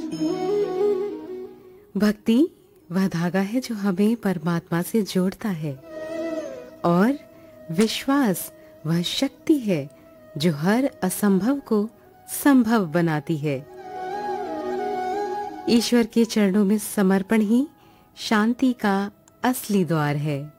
भक्ति वह धागा है जो हमें परमात्मा से जोड़ता है और विश्वास वह शक्ति है जो हर असंभव को संभव बनाती है। ईश्वर के चरणों में समर्पण ही शांति का असली द्वार है।